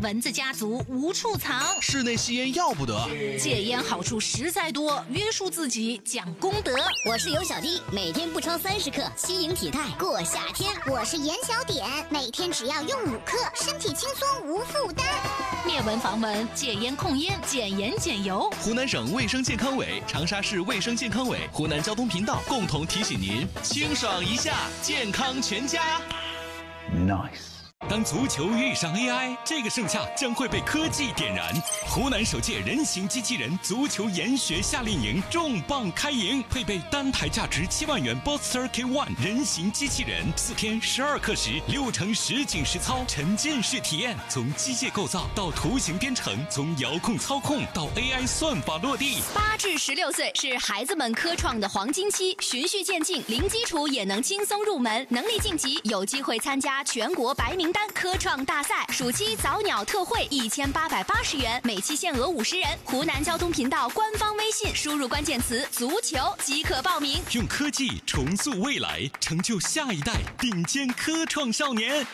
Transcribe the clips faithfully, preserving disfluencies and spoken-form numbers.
蚊子家族无处藏， 室内吸烟要不得， 戒烟好处实在多，约束自己讲功德。 我是尤小弟，每天不超三十克，吸引体态过夏天。 我是严小点，每天只要用五克，身体轻松无负担。 灭蚊防蚊，戒烟控烟，减盐减油。 湖南省卫生健康委、长沙市卫生健康委、湖南交通频道共同提醒您：清爽一下，健康全家。 Nice。 当足球遇上 A I， 这个盛夏将会被科技点燃。湖南首届人形机器人足球研学夏令营重磅开营，配备单台价值七万元 Boxster K 一 人形机器人，四天十二课时，六成实景实操，沉浸式体验，从机械构造到图形编程，从遥控操控到 A I 算法落地。 八至十六岁是孩子们科创的黄金期，循序渐进，零基础也能轻松入门，能力晋级有机会参加全国白名单科创大赛。暑期早鸟特惠一千八百八十元，每期限额五十人。湖南交通频道官方微信输入关键词足球即可报名。 用科技重塑未来，成就下一代顶尖科创少年。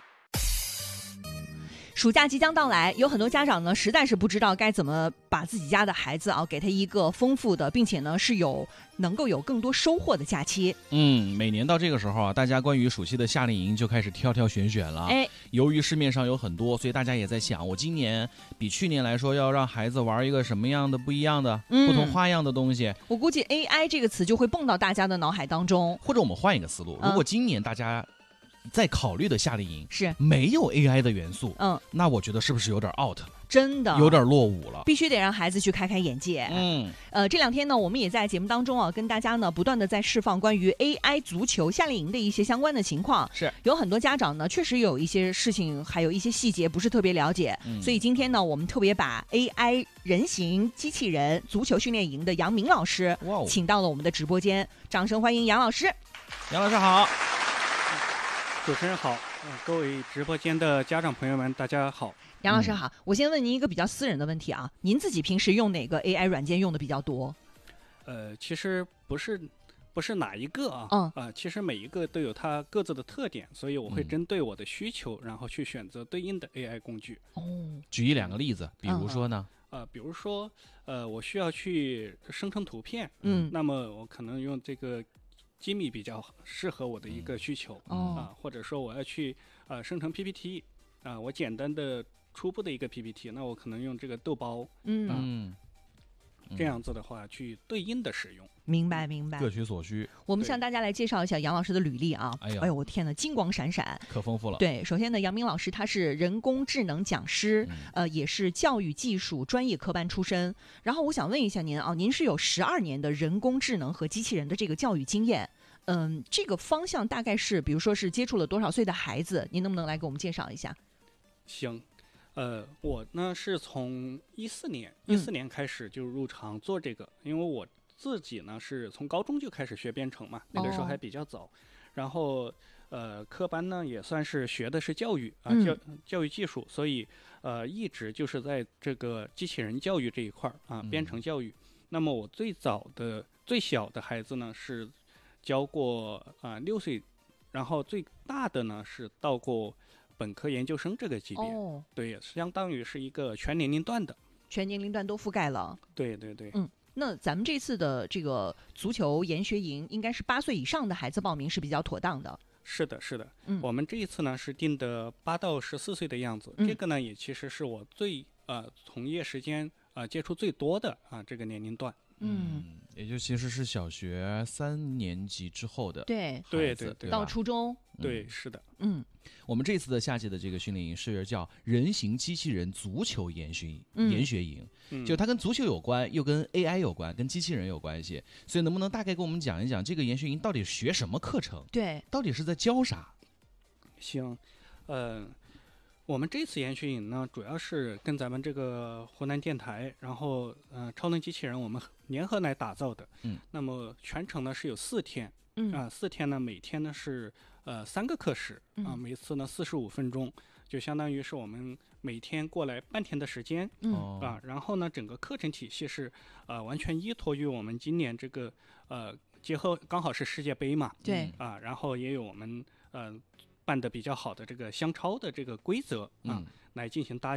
暑假即将到来，有很多家长呢，实在是不知道该怎么把自己家的孩子啊，给他一个丰富的，并且呢是有能够有更多收获的假期。 嗯，每年到这个时候啊，大家关于暑期的夏令营就开始挑挑选选了。 哎， 由于市面上有很多，所以大家也在想，我今年比去年来说，要让孩子玩一个什么样的不一样的、嗯、不同花样的东西。 我估计 A I 这个词就会蹦到大家的脑海当中。 或者我们换一个思路，如果今年大家在考虑的夏令营是没有 A I 的元素， 嗯， 那我觉得是不是有点 out？ 真的有点落伍了， 必须得让孩子去开开眼界。 嗯， 呃，这两天呢，我们也在节目当中啊，跟大家呢不断的在释放关于 A I 足球夏令营的一些相关的情况。 是有很多家长呢，确实有一些事情，还有一些细节不是特别了解，嗯、所以今天呢，我们特别把 A I 人形机器人足球训练营的杨明老师请到了我们的直播间，掌声欢迎杨老师。 杨老师好。 主持人好、呃，各位直播间的家长朋友们，大家好。 杨老师好，我先问您一个比较私人的问题啊，您自己平时用哪个 A I 软件用的比较多？ 呃，其实不是不是哪一个啊， 嗯啊、呃，其实每一个都有它各自的特点，所以我会针对我的需求，然后去选择对应的 A I 工具。 哦， 举一两个例子，比如说呢？ 啊、呃，比如说，呃，我需要去生成图片， 嗯， 那么我可能用这个。机密比较适合我的一个需求啊、 嗯呃，或者说我要去呃生成 P P T 啊、呃，我简单的初步的一个 P P T， 那我可能用这个豆包， 嗯、 呃、 嗯， 这样子的话去对应的使用。 明白明白， 各取所需。 我们向大家来介绍一下杨老师的履历啊！ 哎呦， 哎呦，我天哪，金光闪闪， 可丰富了。 对，首先呢，杨明老师他是人工智能讲师，嗯、呃，也是教育技术专业科班出身。然后我想问一下您啊，您是有十二年的人工智能和机器人的这个教育经验。嗯，这个方向大概是，比如说是接触了多少岁的孩子？您能不能来给我们介绍一下？ 行，呃，我呢是从一四年一四年开始就入场做这个，嗯、因为我自己呢是从高中就开始学编程嘛，那个时候还比较早，哦、然后呃科班呢也算是学的是教育啊、呃、教、嗯、教育技术，所以呃一直就是在这个机器人教育这一块啊、呃、编程教育。嗯、那么我最早的最小的孩子呢是。教过啊、呃、六岁，然后最大的呢是到过本科研究生这个级别， 哦， 对，相当于是一个全年龄段的， 全年龄段都覆盖了。 对对对， 嗯，那咱们这次的这个足球研学营，应该是八岁以上的孩子报名是比较妥当的。 是的，是的， 嗯， 我们这一次呢是定的八到十四岁的样子， 嗯、 这个呢也其实是我最呃从业时间啊、呃、接触最多的啊、呃、这个年龄段。 嗯， 也就其实是小学三年级之后的对对对对， 到初中， 对，是的， 嗯， 我们这次的夏季的这个训练营是叫人形机器人足球研学营， 嗯、 研学营， 嗯、 就它跟足球有关，又跟 A I 有关，跟机器人有关系，所以能不能大概跟我们讲一讲这个研学营到底学什么课程？ 对， 到底是在教啥？ 行，呃。我们这次研学营呢，主要是跟咱们这个湖南电台，然后呃超能机器人我们联合来打造的。 嗯， 那么全程呢是有四天， 嗯啊、呃、四天呢每天呢是呃三个课时啊、呃，每次呢四十五分钟，就相当于是我们每天过来半天的时间。 嗯啊，然后呢整个课程体系是呃完全依托于我们今年这个呃结合刚好是世界杯嘛， 对啊，然后也有我们呃。办的比较好的这个香超的这个规则啊， 嗯、 来进行搭